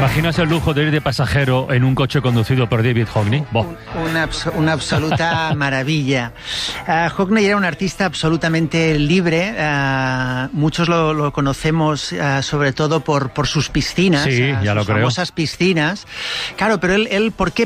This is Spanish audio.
imaginas el lujo de ir de pasajero en un coche conducido por David Hockney? Una absoluta maravilla. Hockney era un artista absolutamente libre. Muchos lo conocemos sobre todo por sus piscinas. Sí, ya lo creo. Famosas piscinas. Claro, pero él ¿por qué